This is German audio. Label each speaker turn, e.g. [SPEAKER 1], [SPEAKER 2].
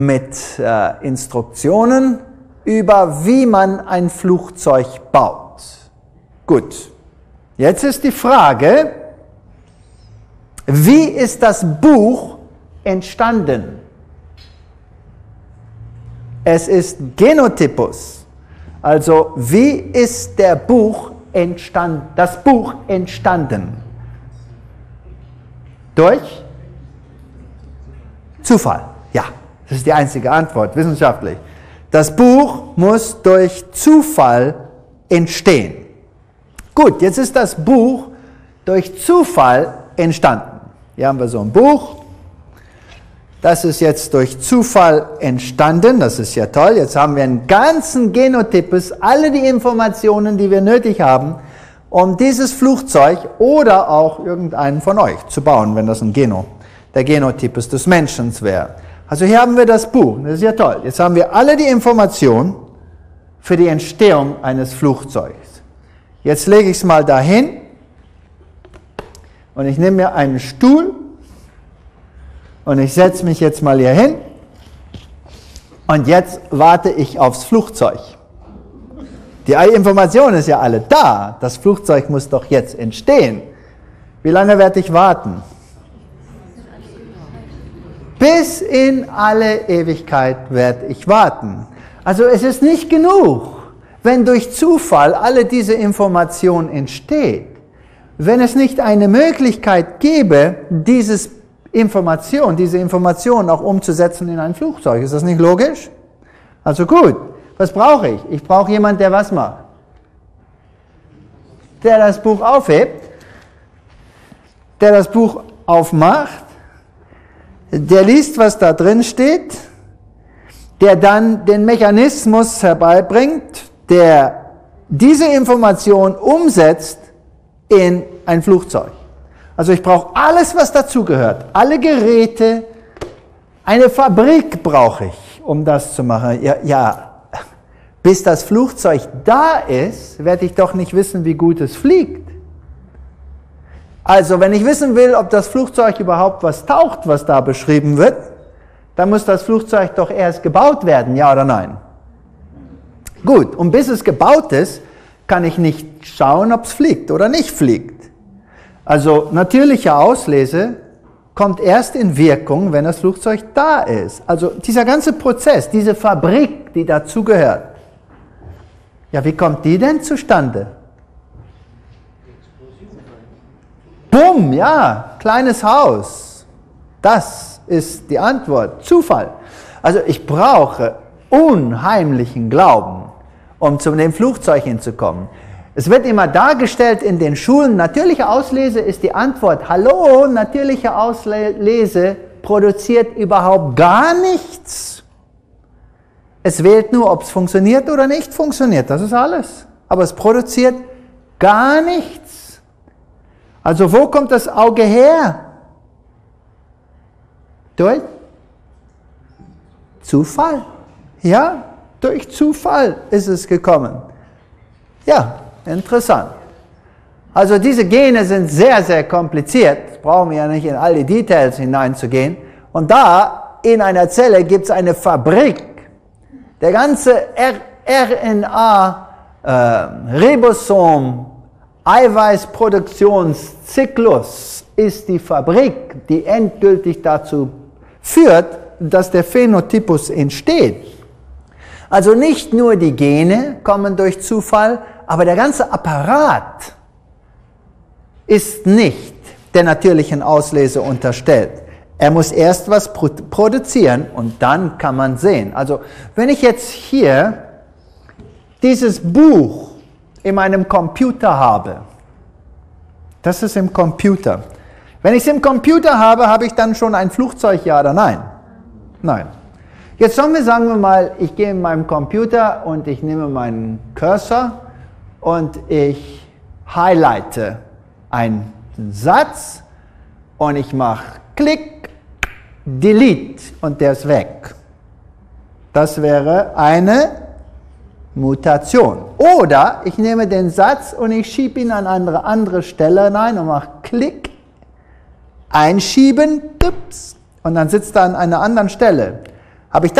[SPEAKER 1] mit Instruktionen über, wie man ein Flugzeug baut. Gut, jetzt ist die Frage, wie ist das Buch entstanden? Es ist Genotypus. Also, wie ist das Buch entstanden? Durch Zufall. Ja, das ist die einzige Antwort, wissenschaftlich. Das Buch muss durch Zufall entstehen. Gut, jetzt ist das Buch durch Zufall entstanden. Hier haben wir so ein Buch. Das ist jetzt durch Zufall entstanden. Das ist ja toll. Jetzt haben wir einen ganzen Genotypus, alle die Informationen, die wir nötig haben, um dieses Flugzeug oder auch irgendeinen von euch zu bauen, wenn das der Genotypus des Menschen wäre. Also hier haben wir das Buch. Das ist ja toll. Jetzt haben wir alle die Informationen für die Entstehung eines Flugzeugs. Jetzt lege ich es mal dahin und ich nehme mir einen Stuhl und ich setze mich jetzt mal hier hin und jetzt warte ich aufs Flugzeug. Die Information ist ja alle da. Das Flugzeug muss doch jetzt entstehen. Wie lange werde ich warten? Bis in alle Ewigkeit werde ich warten. Also es ist nicht genug, wenn durch Zufall alle diese Information entsteht. Wenn es nicht eine Möglichkeit gäbe, diese Information auch umzusetzen in ein Flugzeug. Ist das nicht logisch? Also gut, was brauche ich? Ich brauche jemanden, der was macht? Der das Buch aufhebt, der das Buch aufmacht, der liest, was da drin steht, der dann den Mechanismus herbeibringt, der diese Information umsetzt in ein Flugzeug. Also ich brauche alles, was dazugehört, alle Geräte, eine Fabrik brauche ich, um das zu machen. Ja, bis das Flugzeug da ist, werde ich doch nicht wissen, wie gut es fliegt. Also wenn ich wissen will, ob das Flugzeug überhaupt was taugt, was da beschrieben wird, dann muss das Flugzeug doch erst gebaut werden, ja oder nein? Gut, und bis es gebaut ist, kann ich nicht schauen, ob es fliegt oder nicht fliegt. Also natürliche Auslese kommt erst in Wirkung, wenn das Flugzeug da ist. Also dieser ganze Prozess, diese Fabrik, die dazugehört, ja, wie kommt die denn zustande? Bumm, ja, kleines Haus. Das ist die Antwort. Zufall. Also ich brauche unheimlichen Glauben, um zu dem Flugzeug hinzukommen. Es wird immer dargestellt in den Schulen, natürliche Auslese ist die Antwort. Hallo, natürliche Auslese produziert überhaupt gar nichts. Es wählt nur, ob es funktioniert oder nicht funktioniert. Das ist alles. Aber es produziert gar nichts. Also wo kommt das Auge her? Durch Zufall. Ja, durch Zufall ist es gekommen. Ja, interessant. Also diese Gene sind sehr, sehr kompliziert. Brauchen wir ja nicht in all die Details hineinzugehen. Und da in einer Zelle gibt es eine Fabrik. Der ganze RNA-Ribosom, Eiweißproduktionszyklus ist die Fabrik, die endgültig dazu führt, dass der Phänotypus entsteht. Also nicht nur die Gene kommen durch Zufall, aber der ganze Apparat ist nicht der natürlichen Auslese unterstellt. Er muss erst was produzieren und dann kann man sehen. Also wenn ich jetzt hier dieses Buch in meinem Computer habe, das ist im Computer. Wenn ich es im Computer habe, habe ich dann schon ein Flugzeug, ja oder nein? Nein. Jetzt sagen wir mal, ich gehe in meinem Computer und ich nehme meinen Cursor und ich highlighte einen Satz und ich mache Klick, Delete und der ist weg. Das wäre eine Mutation. Oder ich nehme den Satz und ich schiebe ihn an eine andere Stelle rein und mache Klick, einschieben, und dann sitzt er an einer anderen Stelle. Habe ich